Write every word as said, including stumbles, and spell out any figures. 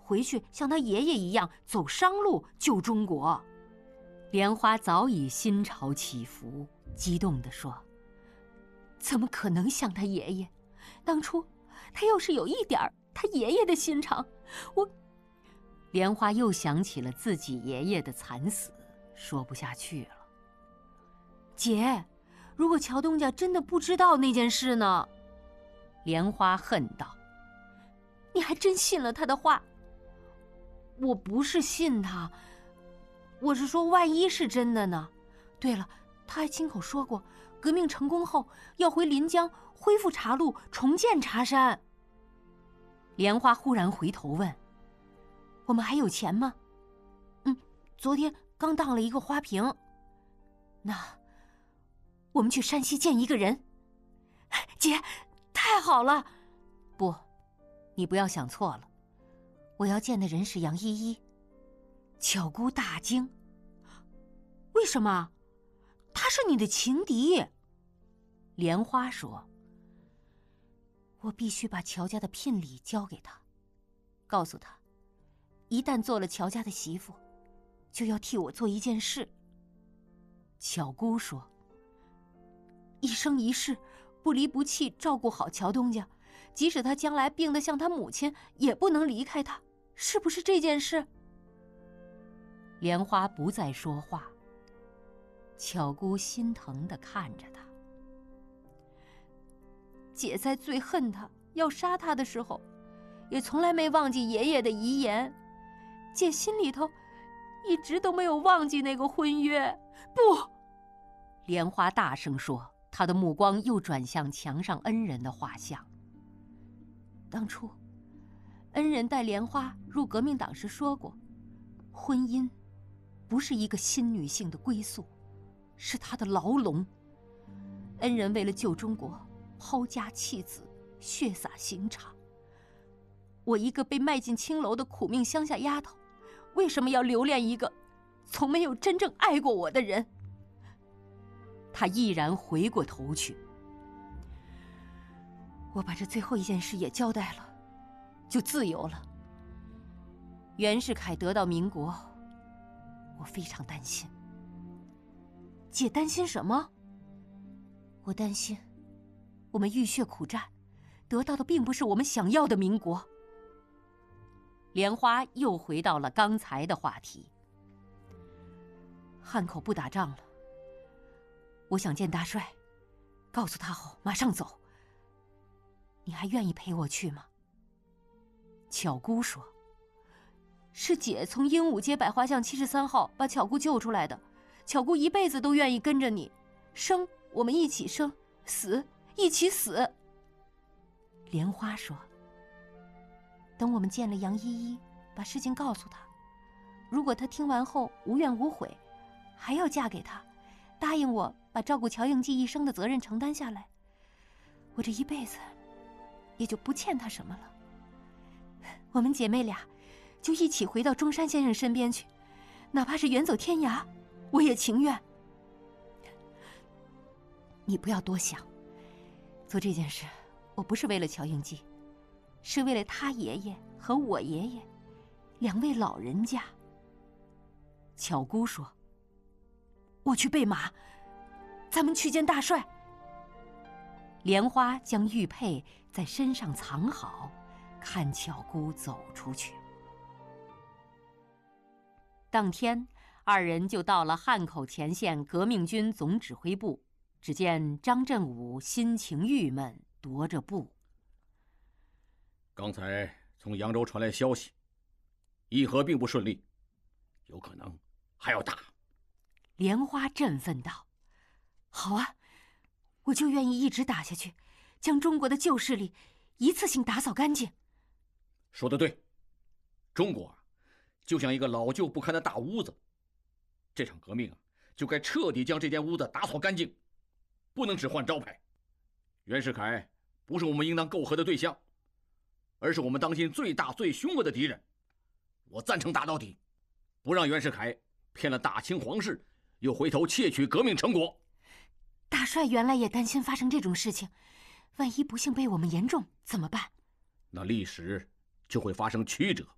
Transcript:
回去像他爷爷一样走商路救中国。莲花早已心潮起伏，激动地说：“怎么可能像他爷爷？当初他要是有一点他爷爷的心肠，我……”莲花又想起了自己爷爷的惨死，说不下去了。姐，如果乔东家真的不知道那件事呢？莲花恨道：“你还真信了他的话？”我不是信他，我是说万一是真的呢？对了，他还亲口说过，革命成功后要回临江恢复茶路，重建茶山。莲花忽然回头问：“我们还有钱吗？”“嗯，昨天刚当了一个花瓶。”“那我们去山西见一个人。”“姐，太好了！”“不，你不要想错了，我要见的人是杨依依。”巧姑大惊：“为什么？她是你的情敌。”莲花说：“我必须把乔家的聘礼交给她，告诉她，一旦做了乔家的媳妇，就要替我做一件事。”巧姑说：“一生一世不离不弃照顾好乔东家，即使他将来病得像他母亲，也不能离开他，是不是这件事？”莲花不再说话，巧姑心疼地看着他。姐在最恨他要杀他的时候，也从来没忘记爷爷的遗言，姐心里头一直都没有忘记那个婚约。不！莲花大声说，她的目光又转向墙上恩人的画像。当初恩人带莲花入革命党时说过，婚姻不是一个新女性的归宿，是她的牢笼。恩人为了救中国，抛家弃子，血洒刑场。我一个被卖进青楼的苦命乡下丫头，为什么要留恋一个从没有真正爱过我的人？她毅然回过头去。我把这最后一件事也交代了，就自由了。袁世凯得到民国，我非常担心。姐担心什么？我担心我们浴血苦战，得到的并不是我们想要的民国。莲花又回到了刚才的话题。汉口不打仗了，我想见大帅，告诉他后马上走。你还愿意陪我去吗？巧姑说：“是姐从鹦鹉街百花巷七十三号把巧姑救出来的，巧姑一辈子都愿意跟着你，生我们一起生，死一起死。”莲花说：“等我们见了杨依依，把事情告诉她，如果她听完后无怨无悔，还要嫁给他，答应我把照顾乔应记一生的责任承担下来，我这一辈子也就不欠她什么了。我们姐妹俩就一起回到中山先生身边去，哪怕是远走天涯，我也情愿。你不要多想，做这件事我不是为了乔应记，是为了他爷爷和我爷爷两位老人家。”巧姑说：“我去备马，咱们去见大帅。”莲花将玉佩在身上藏好，看巧姑走出去。当天，二人就到了汉口前线革命军总指挥部。只见张振武心情郁闷，踱着步。 刚才从扬州传来消息，议和并不顺利，有可能还要打。 莲花振奋道：“好啊，我就愿意一直打下去，将中国的旧势力一次性打扫干净。” 说得对，中国啊，就像一个老旧不堪的大屋子，这场革命啊，就该彻底将这间屋子打扫干净。不能只换招牌。袁世凯不是我们应当媾和的对象，而是我们当今最大最凶恶的敌人。我赞成打到底，不让袁世凯骗了大清皇室，又回头窃取革命成果。 大帅原来也担心发生这种事情，万一不幸被我们言中怎么办？ 那历史就会发生曲折。